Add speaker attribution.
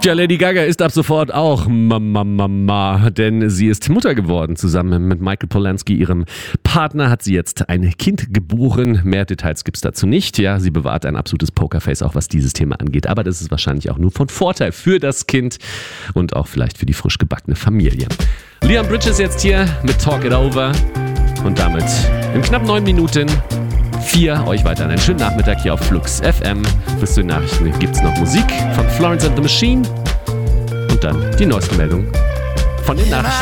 Speaker 1: Tja, Lady Gaga ist ab sofort auch Mama, denn sie ist Mutter geworden. Zusammen mit Michael Polansky, ihrem Partner, hat sie jetzt ein Kind geboren. Mehr Details gibt's dazu nicht. Ja, sie bewahrt ein absolutes Pokerface, auch was dieses Thema angeht. Aber das ist wahrscheinlich auch nur von Vorteil für das Kind und auch vielleicht für die frisch gebackene Familie. Leon Bridges jetzt hier mit Talk It Over und damit in knapp 9 Minuten 4 euch weiter einen schönen Nachmittag hier auf Flux FM. Bis zu den Nachrichten gibt es noch Musik von Florence and the Machine und dann die neueste Meldung von den Nachrichten.